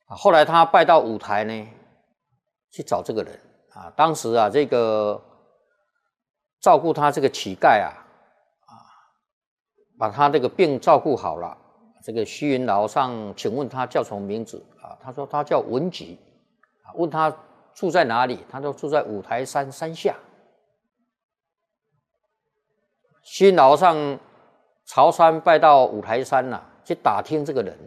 后来他拜到五台呢，去找这个人啊。当时啊，这个照顾他这个乞丐把他这个病照顾好了。这个虚云老上请问他叫什么名字啊？他说他叫文吉啊。问他住在哪里？他说住在五台山山下。虚云老上朝山拜到五台山去打听这个人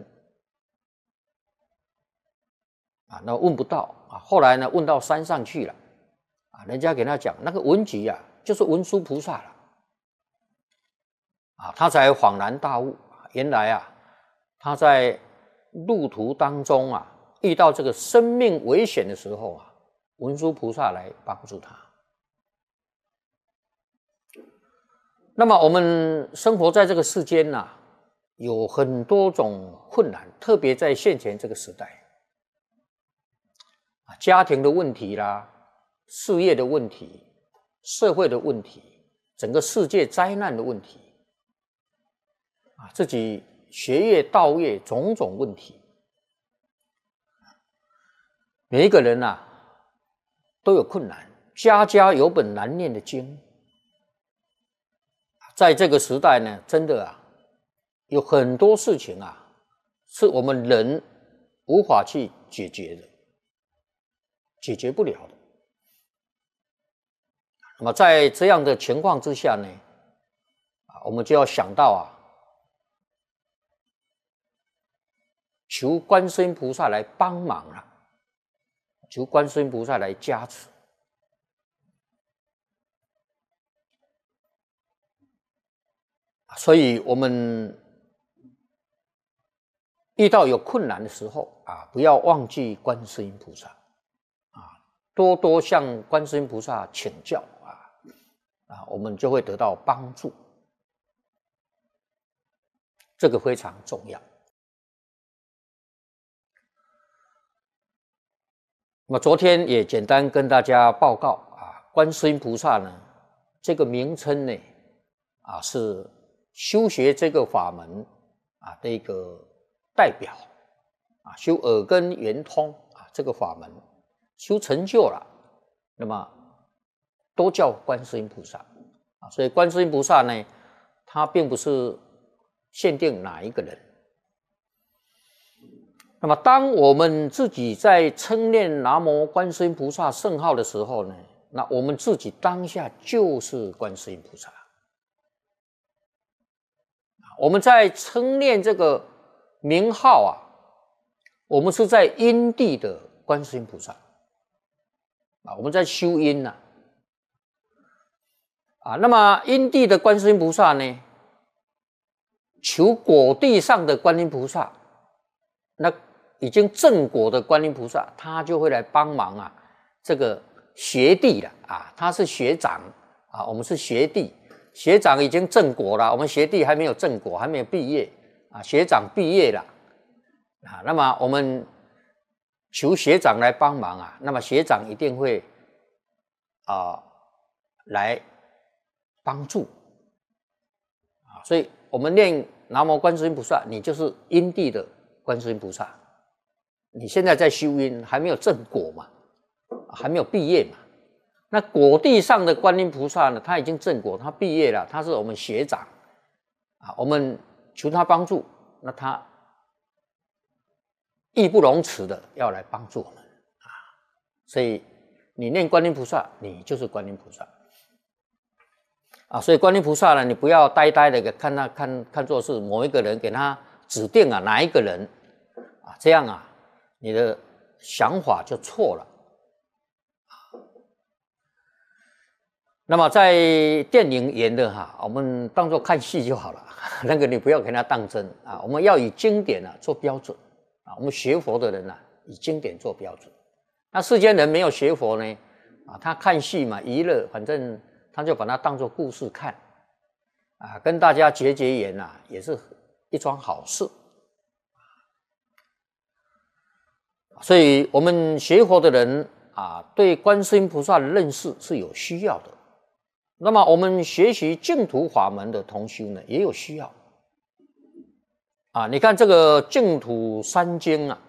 那问不到后来呢问到山上去了人家给他讲那个文吉就是文殊菩萨了他才恍然大悟，原来他在路途当中遇到这个生命危险的时候文殊菩萨来帮助他。那么我们生活在这个世间有很多种困难，特别在现前这个时代家庭的问题啦，事业的问题，社会的问题，整个世界灾难的问题自己学业道业种种问题，每一个人都有困难，家家有本难念的经。在这个时代呢，真的有很多事情是我们人无法去解决的，解决不了的。那么在这样的情况之下呢，我们就要想到求观世音菩萨来帮忙求观世音菩萨来加持。所以我们遇到有困难的时候不要忘记观世音菩萨多多向观世音菩萨请教我们就会得到帮助，这个非常重要。那么昨天也简单跟大家报告观世音菩萨呢这个名称呢是修学这个法门的一个代表修耳根圆通这个法门修成就了，那么都叫观世音菩萨所以观世音菩萨呢，他并不是限定哪一个人。那么当我们自己在称念南无观世音菩萨圣号的时候呢，那我们自己当下就是观世音菩萨。我们在称念这个名号我们是在因地的观世音菩萨我们在修因那么因地的观世音菩萨呢，求果地上的观音菩萨，那已经正果的观音菩萨，他就会来帮忙这个学弟了他是学长我们是学弟。学长已经正果了，我们学弟还没有正果，还没有毕业学长毕业了那么我们求学长来帮忙那么学长一定会来帮助所以我们念南无观世音菩萨，你就是因地的观世音菩萨。你现在在修因，还没有正果嘛，还没有毕业嘛。那果地上的观音菩萨呢，他已经正果，他毕业了，他是我们学长我们求他帮助，那他义不容辞的要来帮助我们所以你念观音菩萨，你就是观音菩萨所以观音菩萨呢，你不要呆呆的看作是某一个人，给他指定哪一个人这样你的想法就错了那么在电影演的我们当作看戏就好了那个你不要给他当真我们要以经典做标准我们学佛的人以经典做标准。那世间人没有学佛呢他看戏嘛，娱乐，反正他就把它当作故事看跟大家结缘也是一桩好事。所以我们学佛的人对观世音菩萨的认识是有需要的。那么我们学习净土法门的同修呢，也有需要你看这个净土三经